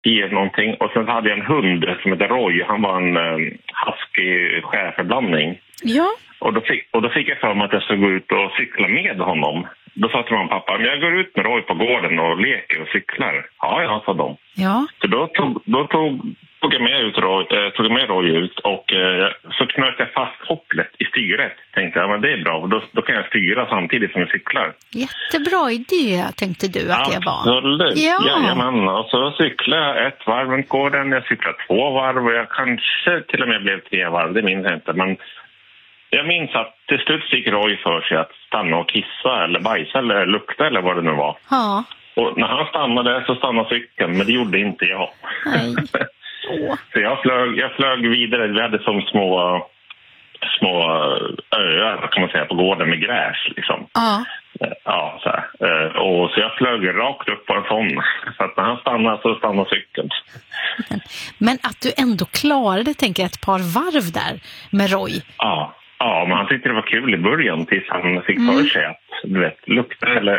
i någonting. Och sen hade jag en hund som heter Roy. Han var en husky schäferblandning. Ja. Och då fick jag för mig att jag skulle gå ut och cykla med honom. Då sa till mamma och pappa, men jag går ut med Roy på gården och leker och cyklar. Ja, sa de. Ja. Så då tog jag med Roy ut och så knöt jag fast kopplet i styret. Tänkte jag, men det är bra. Då kan jag styra samtidigt som jag cyklar. Jättebra idé, tänkte du att det var. Absolut. Ja. Jajamän. Och så cyklade jag 1 varv runt gården. Jag cyklade 2 varv och jag kanske till och med blev 3 varv. Det minns jag inte. Men jag minns att till slut fick Roy för sig att stanna och kissa eller bajsa eller lukta eller vad det nu var. Ja. Och när han stannade så stannade cykeln, men det gjorde inte jag. Nej. Så jag flög vidare. Vi hade som små öar kan man säga på gården med gräs liksom. Ja. Ja, så här. Och så jag flög rakt upp på en sån. Så att när han stannade så stannade cykeln. Men att du ändå klarade, tänker jag, ett par varv där med Roy. Ja, men han tyckte det var kul i början tills han fick för sig att lukta eller